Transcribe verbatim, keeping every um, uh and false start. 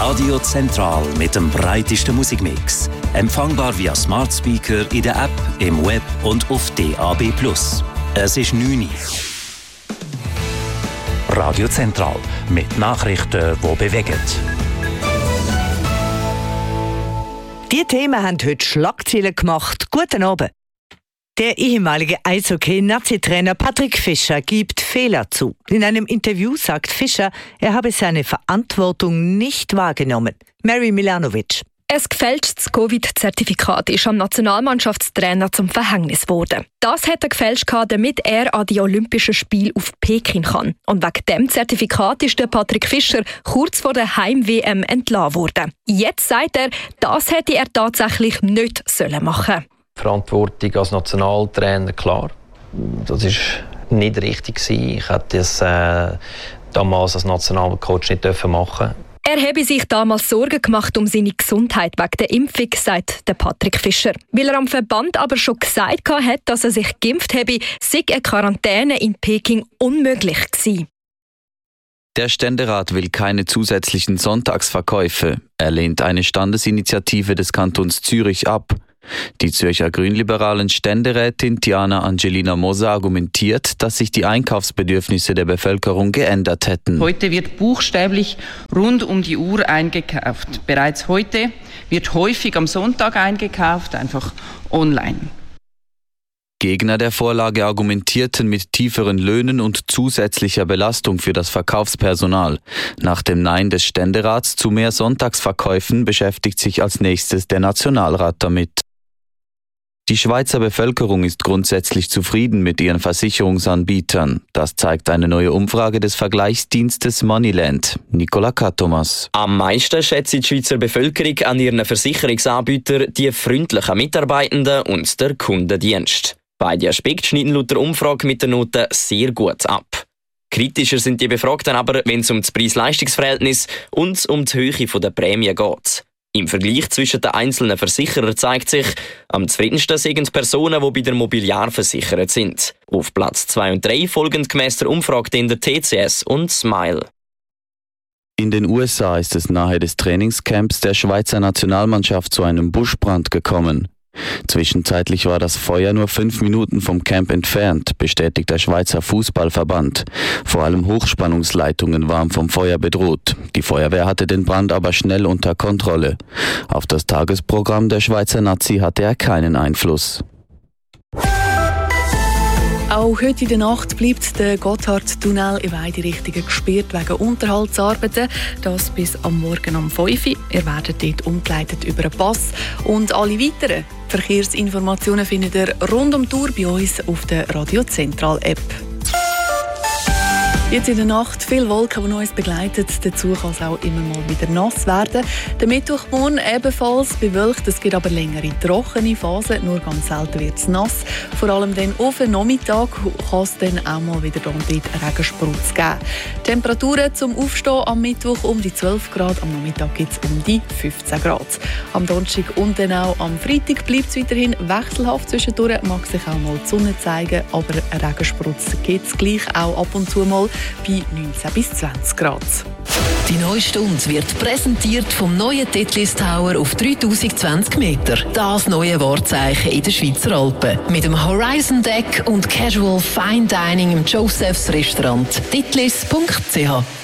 Radio Zentral mit dem breitesten Musikmix. Empfangbar via Smart Speaker in der App, im Web und auf D A B plus. Es ist neun Uhr. Radio Zentral mit Nachrichten, die bewegen. Die Themen haben heute Schlagzeilen gemacht. Guten Abend. Der ehemalige Eishockey-Nazi-Trainer Patrick Fischer gibt Fehler zu. In einem Interview sagt Fischer, er habe seine Verantwortung nicht wahrgenommen. Mary Milanovic. Ein gefälschtes Covid-Zertifikat ist am Nationalmannschaftstrainer zum Verhängnis geworden. Das hat er gefälscht, damit er an die Olympischen Spiele auf Peking kann. Und wegen dem Zertifikat ist der Patrick Fischer kurz vor der Heim-W M entlassen worden. Jetzt sagt er, das hätte er tatsächlich nicht machen sollen. Verantwortung als Nationaltrainer, klar. Das war nicht richtig. Ich hätte es äh, damals als Nationalcoach nicht machen dürfen. Er habe sich damals Sorgen gemacht um seine Gesundheit wegen der Impfung, sagt der Patrick Fischer. Weil er am Verband aber schon gesagt hat, dass er sich geimpft habe, sei eine Quarantäne in Peking unmöglich gewesen. Der Ständerat will keine zusätzlichen Sonntagsverkäufe. Er lehnt eine Standesinitiative des Kantons Zürich ab. Die Zürcher grünliberalen Ständerätin Diana Angelina Moser argumentiert, dass sich die Einkaufsbedürfnisse der Bevölkerung geändert hätten. Heute wird buchstäblich rund um die Uhr eingekauft. Bereits heute wird häufig am Sonntag eingekauft, einfach online. Gegner der Vorlage argumentierten mit tieferen Löhnen und zusätzlicher Belastung für das Verkaufspersonal. Nach dem Nein des Ständerats zu mehr Sonntagsverkäufen beschäftigt sich als nächstes der Nationalrat damit. Die Schweizer Bevölkerung ist grundsätzlich zufrieden mit ihren Versicherungsanbietern. Das zeigt eine neue Umfrage des Vergleichsdienstes Moneyland. Nicola Katomas. Am meisten schätzt die Schweizer Bevölkerung an ihren Versicherungsanbietern die freundlichen Mitarbeitenden und der Kundendienst. Beide Aspekte schneiden laut der Umfrage mit der Note sehr gut ab. Kritischer sind die Befragten aber, wenn es um das Preis-Leistungs-Verhältnis und um die Höhe der Prämie geht. Im Vergleich zwischen den einzelnen Versicherern zeigt sich, am zufriedensten sind Personen, die bei der Mobiliar versichert sind. Auf Platz zwei und drei folgen gemäss der Umfrage der T C S und Smile. In den U S A ist es nahe des Trainingscamps der Schweizer Nationalmannschaft zu einem Buschbrand gekommen. Zwischenzeitlich war das Feuer nur fünf Minuten vom Camp entfernt, bestätigt der Schweizer Fußballverband. Vor allem Hochspannungsleitungen waren vom Feuer bedroht. Die Feuerwehr hatte den Brand aber schnell unter Kontrolle. Auf das Tagesprogramm der Schweizer Nazi hatte er keinen Einfluss. Auch heute in der Nacht bleibt der Gotthardtunnel in beide Richtungen gesperrt wegen Unterhaltsarbeiten. Das bis am Morgen um fünf Uhr. Ihr werdet dort umgeleitet über einen Pass. Und alle weiteren Verkehrsinformationen findet ihr rund um die Uhr bei uns auf der Radio Zentral App. Jetzt in der Nacht viele Wolken, die uns begleiten. Dazu kann es auch immer mal wieder nass werden. Der Mittwochmorgen ebenfalls bewölkt. Es gibt aber längere trockene Phasen. Nur ganz selten wird es nass. Vor allem dann auf den Nachmittag kann es dann auch mal wieder dort Regensprutz geben. Temperaturen zum Aufstehen am Mittwoch um die zwölf Grad. Am Nachmittag gibt es um die fünfzehn Grad. Am Donnerstag und dann auch am Freitag bleibt es weiterhin wechselhaft. Zwischendurch mag sich auch mal die Sonne zeigen. Aber Regensprutz gibt es gleich auch ab und zu mal bei neunzehn bis zwanzig Grad. Die neue Stunde wird präsentiert vom neuen Titlis Tower auf dreitausendzwanzig Meter. Das neue Wahrzeichen in den Schweizer Alpen. Mit dem Horizon Deck und Casual Fine Dining im Josephs Restaurant. titlis punkt c h